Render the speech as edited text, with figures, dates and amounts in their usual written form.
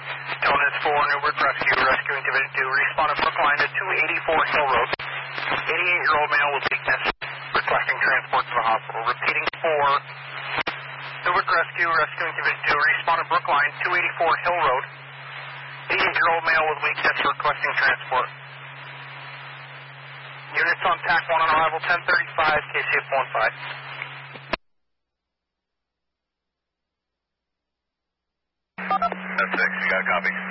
Tonus 4, Newburgh Rescue, rescuing Division 2, responded Brookline to 284 Hill Road. 88-year-old male with weakness, requesting transport to the hospital. Repeating 4, Newburgh Rescue, rescuing Division 2, responded Brookline, 284 Hill Road. 88-year-old male with weakness, requesting transport. Units on TAC 1 on arrival, 1035, KCF 15. That's 6, you got a copy.